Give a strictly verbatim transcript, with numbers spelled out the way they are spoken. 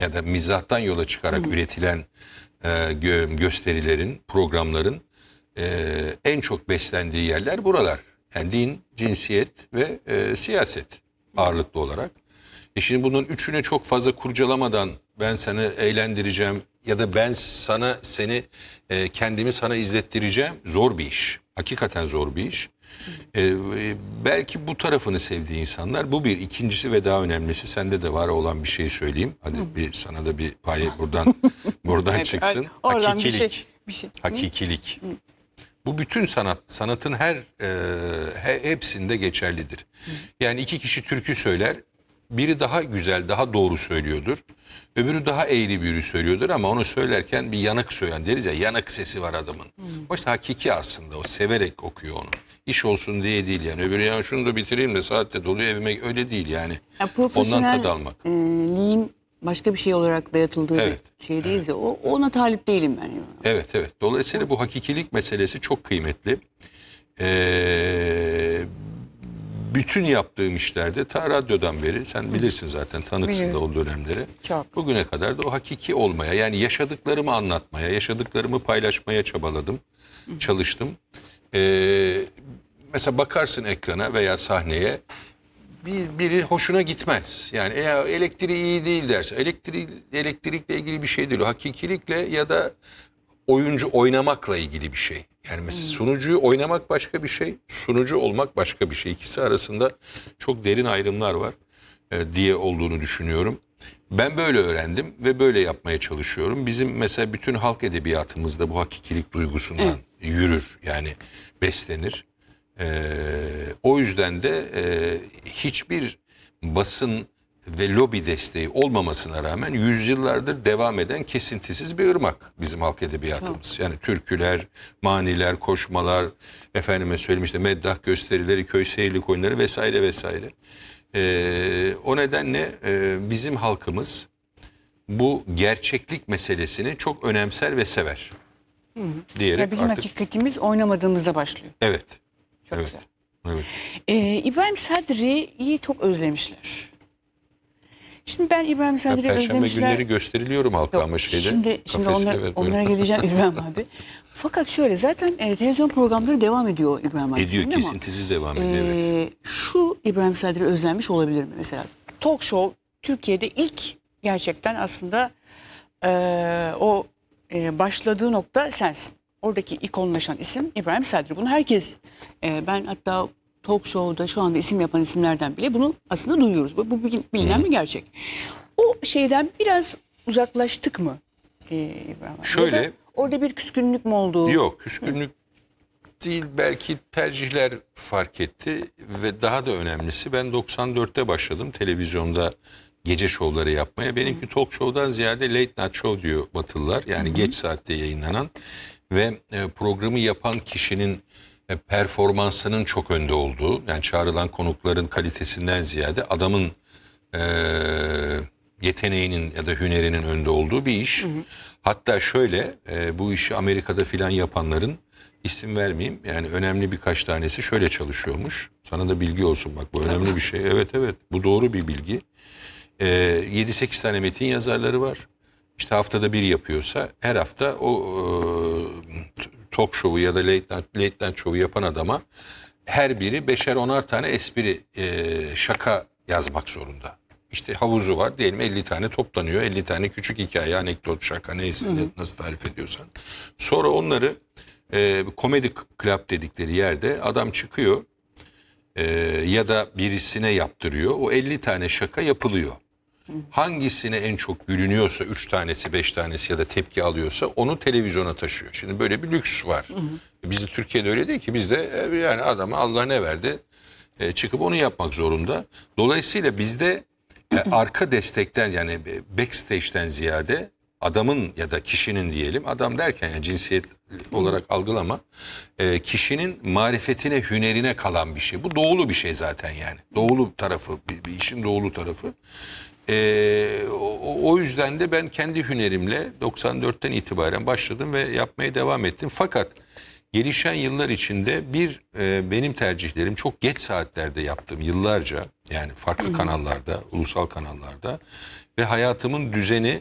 ya da mizahtan yola çıkarak hmm. üretilen e, gö gösterilerin, programların e, en çok beslendiği yerler buralar. Yani din, cinsiyet ve e, siyaset ağırlıklı olarak. E şimdi bunun üçünü çok fazla kurcalamadan ben seni eğlendireceğim ya da ben sana seni e, kendimi sana izlettireceğim zor bir iş. Hakikaten zor bir iş. E, belki bu tarafını sevdiği insanlar bu bir. İkincisi ve daha önemlisi sende de var olan bir şey söyleyeyim. Hadi Hı. bir sana da bir payı buradan buradan evet, çıksın. Evet, hakikilik. Bir şey, bir şey. Hakikilik. Hı. Bu bütün sanat, sanatın her e, hepsinde geçerlidir. Hı. Yani iki kişi türkü söyler. Biri daha güzel, daha doğru söylüyordur. Öbürü daha eğri büğrü söylüyordur ama onu söylerken bir yanık söyleyen deriz ya, yanık sesi var adamın. Hmm. Oysa hakiki aslında o, severek okuyor onu. İş olsun diye değil yani. Öbürü ya şunu da bitireyim de saatte doluyor evime, öyle değil yani. Ya, ondan tad almak. E, liğin başka bir şey olarak dayatıldığı evet. bir şeydeyiz evet. ya. O, ona talip değilim ben. Yani. Evet evet. Dolayısıyla bu hakikilik meselesi çok kıymetli. Eee... Bütün yaptığım işlerde ta radyodan beri sen bilirsin zaten, tanıksın da o dönemleri. Çok. Bugüne kadar da o hakiki olmaya, yani yaşadıklarımı anlatmaya, yaşadıklarımı paylaşmaya çabaladım, Hı. çalıştım. Ee, mesela bakarsın ekrana veya sahneye, bir, biri hoşuna gitmez. Yani eğer elektriği iyi değil derse, elektrik, elektrikle ilgili bir şey değil o, hakikilikle ya da oyuncu oynamakla ilgili bir şey. Yani mesela hmm. sunucuyu oynamak başka bir şey, sunucu olmak başka bir şey. İkisi arasında çok derin ayrımlar var e, diye olduğunu düşünüyorum. Ben böyle öğrendim ve böyle yapmaya çalışıyorum. Bizim mesela bütün halk edebiyatımızda bu hakikilik duygusundan hmm. yürür, yani beslenir. E, o yüzden de e, hiçbir basın ve lobi desteği olmamasına rağmen yüzyıllardır devam eden kesintisiz bir ırmak bizim halk edebiyatımız. Yani türküler, maniler, koşmalar, efendime söyleyeyim işte meddah gösterileri, köy seyirlik oyunları vesaire vesaire. Ee, o nedenle e, bizim halkımız bu gerçeklik meselesini çok önemser ve sever. Hı. Diyerek ya bizim artık... hakikatimiz oynamadığımızda başlıyor. Evet. Çok evet. güzel. Evet. Ee, İbrahim Sadri'yi çok özlemişler. Şimdi ben İbrahim Sadri'yi özlemişler. Perşembe günleri gösteriliyorum halka ama şeyde. Şimdi, şimdi kafeste, onlar, evet, onlara geleceğim İbrahim abi. Fakat şöyle zaten e, televizyon programları devam ediyor İbrahim abi. Ediyor, kesintisiz devam ediyor. E, evet. Şu İbrahim Sadri özlenmiş olabilir mi mesela? Talk show Türkiye'de ilk gerçekten aslında e, o e, başladığı nokta sensin. Oradaki ikonlaşan isim İbrahim Sadri. Bunu herkes, e, ben hatta talk show'da şu anda isim yapan isimlerden bile bunu aslında duyuyoruz. Bu, bu bilinen hmm. bir gerçek. O şeyden biraz uzaklaştık mı ee, İbrahim? Şöyle. Ya da orada bir küskünlük mü oldu? Yok, küskünlük Hı. değil. Belki tercihler fark etti ve daha da önemlisi, ben doksan dörtte başladım televizyonda gece şovları yapmaya. Benimki Hı. talk show'dan ziyade late night show diyor Batılılar. Yani Hı. geç saatte yayınlanan ve e, programı yapan kişinin performansının çok önde olduğu, yani çağrılan konukların kalitesinden ziyade adamın e, yeteneğinin ya da hünerinin önde olduğu bir iş. Hı hı. Hatta şöyle e, bu işi Amerika'da filan yapanların, isim vermeyeyim, yani önemli birkaç tanesi şöyle çalışıyormuş. Sana da bilgi olsun bak, bu önemli bir şey. Evet evet, bu doğru bir bilgi. E, yedi sekiz tane metin yazarları var. İşte haftada bir yapıyorsa her hafta o e, talk show'u ya da late night, late night show'u yapan adama her biri beşer onar tane espri, e, şaka yazmak zorunda. İşte havuzu var diyelim, elli tane toplanıyor. elli tane küçük hikaye, anekdot, şaka, neyse, hı hı. nasıl tarif ediyorsan. Sonra onları e, komedi club dedikleri yerde adam çıkıyor e, ya da birisine yaptırıyor. O elli tane şaka yapılıyor. Hangisine en çok gülünüyorsa, üç tanesi, beş tanesi ya da tepki alıyorsa onu televizyona taşıyor. Şimdi böyle bir lüks var. Hı hı. Bizde Türkiye'de öyle değil ki. Bizde yani adama Allah ne verdi e, çıkıp onu yapmak zorunda. Dolayısıyla bizde e, arka destekten, yani backstage'den ziyade adamın ya da kişinin diyelim, adam derken yani cinsiyet olarak algılama, e, kişinin marifetine, hünerine kalan bir şey. Bu doğulu bir şey zaten yani. Doğulu tarafı, bir, bir işin doğulu tarafı. Ee, o, o yüzden de ben kendi hünerimle doksan dörtten itibaren başladım ve yapmaya devam ettim. Fakat gelişen yıllar içinde bir e, benim tercihlerim çok geç saatlerde yaptım yıllarca, yani farklı kanallarda, ulusal kanallarda ve hayatımın düzeni